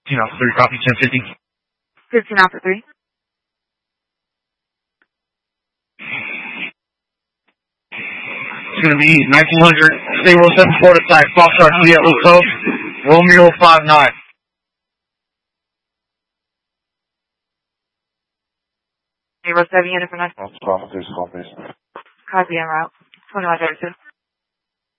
3 copy 1050. 15 Alpha 3. It's going to be 1900, Stable 7 prototype, Foxtrot Juliet Little Cove, Romeo 59. Zero 7 unit for 9. Officer, call please. Copy en route. 2132.